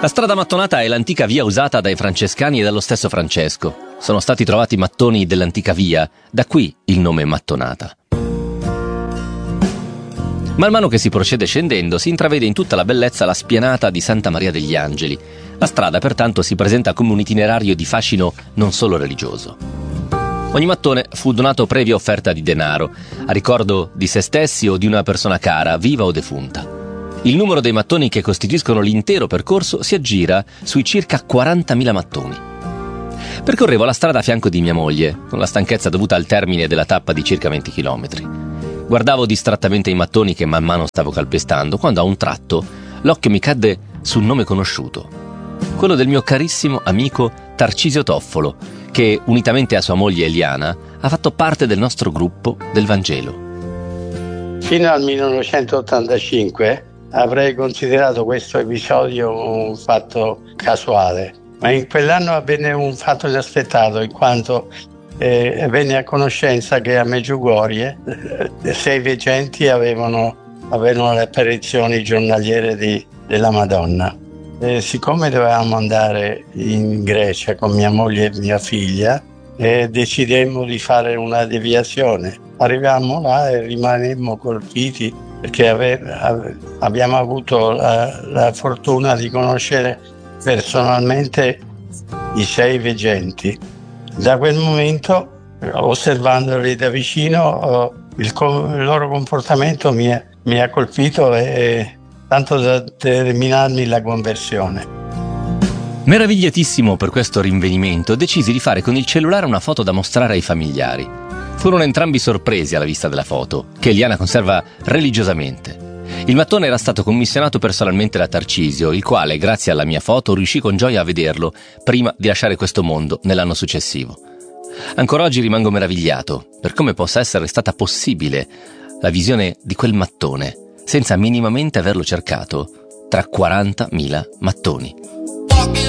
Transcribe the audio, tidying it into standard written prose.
La strada mattonata è l'antica via usata dai francescani e dallo stesso Francesco. Sono stati trovati mattoni dell'antica via, da qui il nome mattonata. Man mano che si procede scendendo si intravede in tutta la bellezza la spianata di Santa Maria degli Angeli. La strada pertanto si presenta come un itinerario di fascino non solo religioso. Ogni mattone fu donato previa offerta di denaro, a ricordo di se stessi o di una persona cara, viva o defunta. Il numero dei mattoni che costituiscono l'intero percorso si aggira sui circa 40.000 mattoni. Percorrevo la strada a fianco di mia moglie, con la stanchezza dovuta al termine della tappa di circa 20 chilometri. Guardavo distrattamente i mattoni che man mano stavo calpestando, quando a un tratto l'occhio mi cadde sul nome conosciuto, quello del mio carissimo amico Tarcisio Toffolo, che, unitamente a sua moglie Eliana, ha fatto parte del nostro gruppo del Vangelo. Fino al 1985 avrei considerato questo episodio un fatto casuale, ma in quell'anno avvenne un fatto inaspettato, in quanto venne a conoscenza che a Medjugorje 6 veggenti avevano le apparizioni giornaliere della Madonna. Siccome dovevamo andare in Grecia con mia moglie e mia figlia, decidemmo di fare una deviazione. Arrivammo là e rimanemmo colpiti perché abbiamo avuto la fortuna di conoscere personalmente i 6 veggenti. Da quel momento, osservandoli da vicino, il loro comportamento mi ha colpito tanto da determinarmi la conversione. Meravigliatissimo per questo rinvenimento, decisi di fare con il cellulare una foto da mostrare ai familiari. Furono entrambi sorpresi alla vista della foto, che Eliana conserva religiosamente. Il mattone era stato commissionato personalmente da Tarcisio, il quale, grazie alla mia foto, riuscì con gioia a vederlo prima di lasciare questo mondo nell'anno successivo. Ancora oggi rimango meravigliato per come possa essere stata possibile la visione di quel mattone, senza minimamente averlo cercato tra 40.000 mattoni.